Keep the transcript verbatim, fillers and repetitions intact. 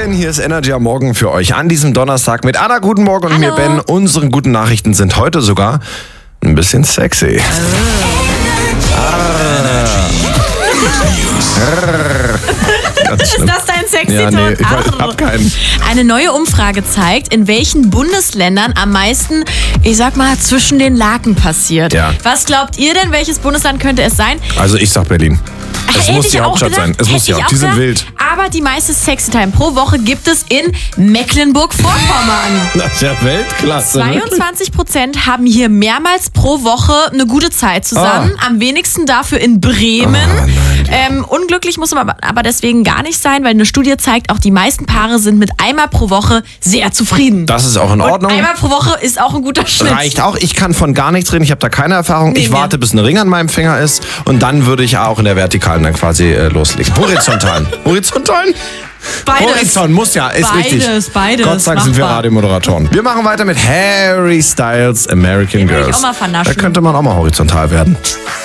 Morgen, hier ist Energy am Morgen für euch an diesem Donnerstag mit Anna. Guten Morgen und Hallo. mir Ben. Unsere guten Nachrichten sind heute sogar ein bisschen sexy. Ist das dein sexy Ja, Ton? nee, ich hab keinen. Eine neue Umfrage zeigt, in welchen Bundesländern am meisten, ich sag mal, zwischen den Laken passiert. Ja. Was glaubt ihr denn, welches Bundesland könnte es sein? Also ich sag Berlin. Es Hätte muss ich die auch Hauptstadt gedacht, sein. Es muss hätte die ich Hauptstadt. auch Die sind gedacht. wild. Aber die meiste Sexy-Time pro Woche gibt es in Mecklenburg-Vorpommern. Das ist ja Weltklasse. zweiundzwanzig Prozent haben hier mehrmals pro Woche eine gute Zeit zusammen. Ah. Am wenigsten dafür in Bremen. Ah, nein. ähm, unglücklich muss man aber, aber deswegen gar nicht sein, weil eine Studie zeigt, auch die meisten Paare sind mit einmal pro Woche sehr zufrieden. Das ist auch in Ordnung. Und einmal pro Woche ist auch ein guter Schnitt. Reicht auch. Ich kann von gar nichts reden. Ich habe da keine Erfahrung. Nee, ich nee. warte, bis ein Ring an meinem Finger ist. Und dann würde ich auch in der Vertikalen dann quasi äh, loslegen. Horizontalen. Horizontalen? Beides. Horizont muss ja, ist Beides, richtig. beides, Gott sei Dank sind wir machbar. Radiomoderatoren. Wir machen weiter mit Harry Styles, American Den will ich Girls. auch mal vernaschen. Da könnte man auch mal horizontal werden.